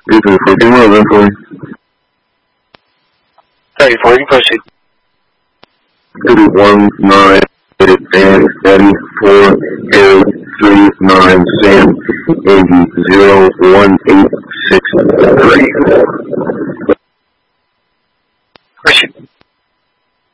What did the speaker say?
34, you can proceed. 19, Dan, Eddie, 4, Harry, 3, 9, Sam, Andy, 0, 1, 8, 6,